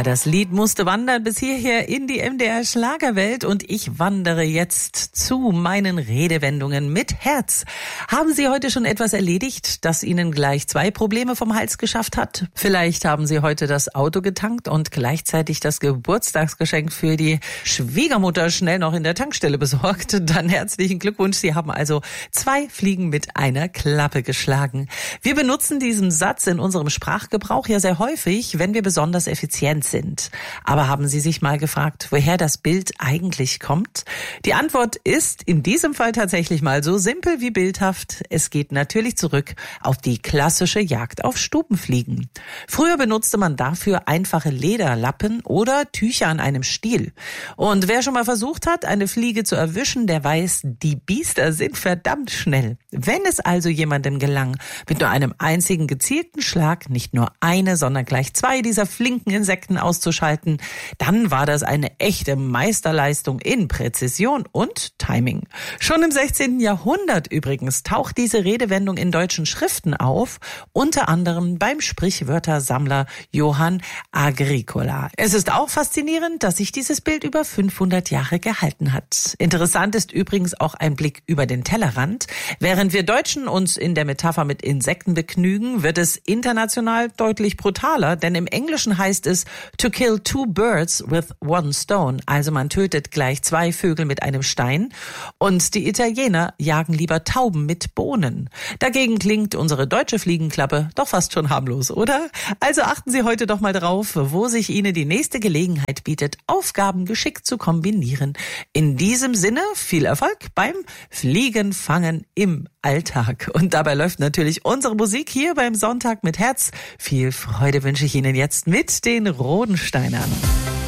Ja, das Lied musste wandern bis hierher in die MDR Schlagerwelt und ich wandere jetzt zu meinen Redewendungen mit Herz. Haben Sie heute schon etwas erledigt, das Ihnen gleich 2 Probleme vom Hals geschafft hat? Vielleicht haben Sie heute das Auto getankt und gleichzeitig das Geburtstagsgeschenk für die Schwiegermutter schnell noch in der Tankstelle besorgt. Dann herzlichen Glückwunsch, Sie haben also 2 Fliegen mit einer Klappe geschlagen. Wir benutzen diesen Satz in unserem Sprachgebrauch ja sehr häufig, wenn wir besonders effizient sind. Aber haben Sie sich mal gefragt, woher das Bild eigentlich kommt? Die Antwort ist in diesem Fall tatsächlich mal so simpel wie bildhaft. Es geht natürlich zurück auf die klassische Jagd auf Stubenfliegen. Früher benutzte man dafür einfache Lederlappen oder Tücher an einem Stiel. Und wer schon mal versucht hat, eine Fliege zu erwischen, der weiß, die Biester sind verdammt schnell. Wenn es also jemandem gelang, mit nur einem einzigen gezielten Schlag nicht nur eine, sondern gleich 2 dieser flinken Insekten auszuschalten, dann war das eine echte Meisterleistung in Präzision und Timing. Schon im 16. Jahrhundert übrigens taucht diese Redewendung in deutschen Schriften auf, unter anderem beim Sprichwörtersammler Johann Agricola. Es ist auch faszinierend, dass sich dieses Bild über 500 Jahre gehalten hat. Interessant ist übrigens auch ein Blick über den Tellerrand. Während wir Deutschen uns in der Metapher mit Insekten begnügen, wird es international deutlich brutaler, denn im Englischen heißt es to kill 2 birds with 1 stone. Also man tötet gleich 2 Vögel mit einem Stein. Und die Italiener jagen lieber Tauben mit Bohnen. Dagegen klingt unsere deutsche Fliegenklappe doch fast schon harmlos, oder? Also achten Sie heute doch mal drauf, wo sich Ihnen die nächste Gelegenheit bietet, Aufgaben geschickt zu kombinieren. In diesem Sinne viel Erfolg beim Fliegenfangen im Alltag. Und dabei läuft natürlich unsere Musik hier beim Sonntag mit Herz. Viel Freude wünsche ich Ihnen jetzt mit den Rodensteinern.